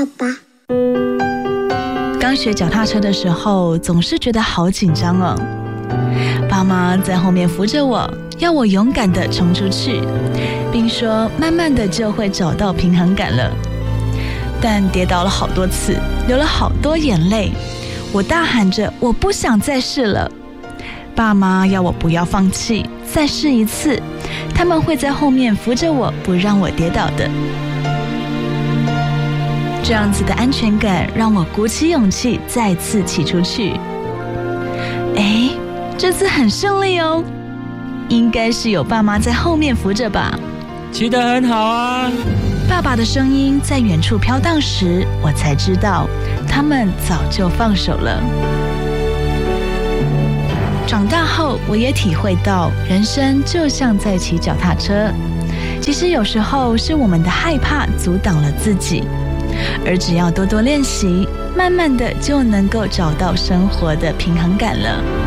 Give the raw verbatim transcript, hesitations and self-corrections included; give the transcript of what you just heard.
爸爸。 刚学脚踏车的时候，总是觉得好紧张哦。爸妈在后面扶着我，要我勇敢地冲出去，并说慢慢的就会找到平衡感了。但跌倒了好多次，流了好多眼泪，我大喊着我不想再试了。爸妈要我不要放弃，再试一次，他们会在后面扶着我，不让我跌倒的。这样子的安全感让我鼓起勇气再次骑出去。哎，这次很顺利哦，应该是有爸妈在后面扶着吧。 骑得很好啊！ 爸爸的声音在远处飘荡时，我才知道他们早就放手了。长大后，我也体会到人生就像在骑脚踏车，其实有时候是我们的害怕阻挡了自己，而只要多多练习，慢慢的就能够找到生活的平衡感了。